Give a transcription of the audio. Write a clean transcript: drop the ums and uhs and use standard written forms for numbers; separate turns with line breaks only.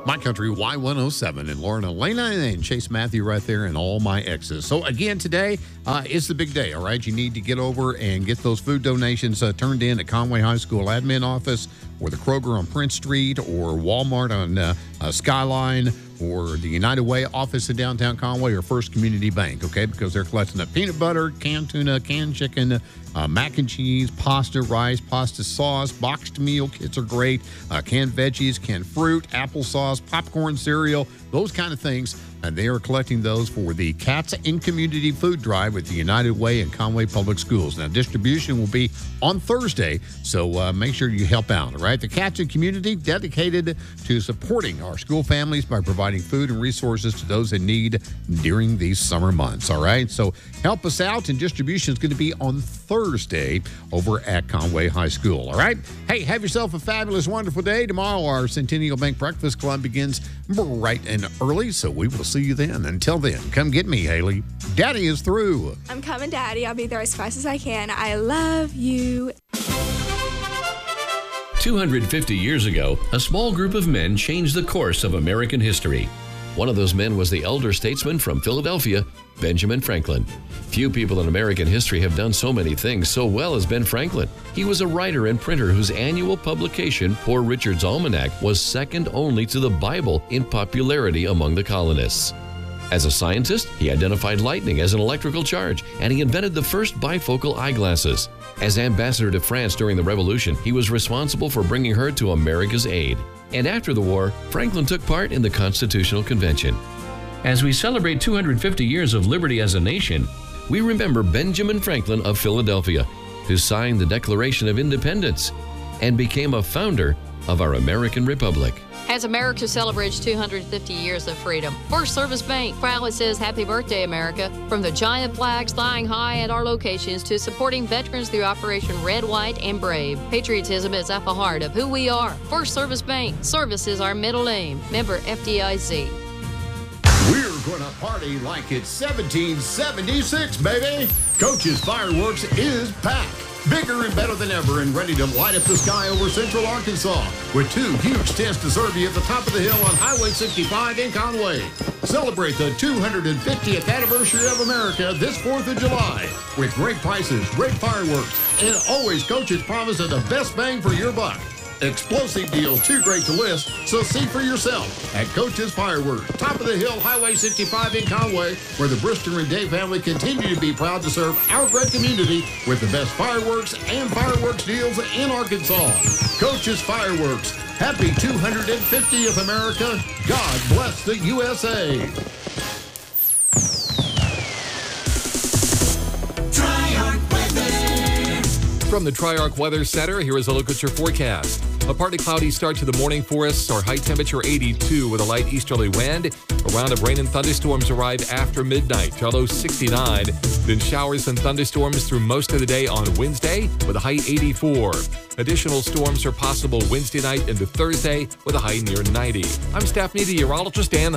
My Country Y107 and Lauren Elena and Chase Matthew right there and all my exes. So again, today is the big day, all right? You need to get over and get those food donations turned in at Conway High School admin office or the Kroger on Prince Street or Walmart on Skyline or the United Way office in downtown Conway or First Community Bank, okay? Because they're collecting up peanut butter, canned tuna, canned chicken, mac and cheese, pasta, rice, pasta sauce, boxed meal kits are great, canned veggies, canned fruit, applesauce, popcorn, cereal, those kind of things. And they are collecting those for the Cats in Community Food Drive with the United Way and Conway Public Schools. Now, distribution will be on Thursday, so make sure you help out, all right? The Cats in Community, dedicated to supporting our school families by providing food and resources to those in need during these summer months, all right? So help us out, and distribution is going to be on Thursday over at Conway High School, all right? Hey, have yourself a fabulous, wonderful day. Tomorrow, our Centennial Bank Breakfast Club begins bright and early, so we will see you then. Until then, come get me, Haley. Daddy is through.
I'm coming, Daddy. I'll be there as fast as I can. I love you.
250 years ago, a small group of men changed the course of American history. One of those men was the elder statesman from Philadelphia, Benjamin Franklin. Few people in American history have done so many things so well as Ben Franklin. He was a writer and printer whose annual publication, Poor Richard's Almanac, was second only to the Bible in popularity among the colonists. As a scientist, he identified lightning as an electrical charge, and he invented the first bifocal eyeglasses. As ambassador to France during the Revolution, he was responsible for bringing her to America's aid. And after the war, Franklin took part in the Constitutional Convention. As we celebrate 250 years of liberty as a nation, we remember Benjamin Franklin of Philadelphia, who signed the Declaration of Independence and became a founder of our American Republic.
As America celebrates 250 years of freedom, First Service Bank proudly says Happy Birthday, America. From the giant flags flying high at our locations to supporting veterans through Operation Red, White, and Brave, patriotism is at the heart of who we are. First Service Bank. Service is our middle name. Member FDIC.
We're going to party like it's 1776, baby. Coach's Fireworks is packed. Bigger and better than ever and ready to light up the sky over central Arkansas with two huge tents to serve you at the top of the hill on Highway 65 in Conway. Celebrate the 250th anniversary of America this 4th of July with great prices, great fireworks, and always Coach's promise of the best bang for your buck. Explosive deals too great to list, so see for yourself at Coach's Fireworks, top of the hill, Highway 65 in Conway, where the Brister and Day family continue to be proud to serve our great community with the best fireworks and fireworks deals in Arkansas. Coach's Fireworks. Happy 250th America. God bless the USA.
From the Tri-Arc Weather Center, here is a look at your forecast. A partly cloudy start to the morning for us. Our high temperature 82 with a light easterly wind. A round of rain and thunderstorms arrive after midnight, our low 69. Then showers and thunderstorms through most of the day on Wednesday with a high 84. Additional storms are possible Wednesday night into Thursday with a high near 90. I'm staff meteorologist Dan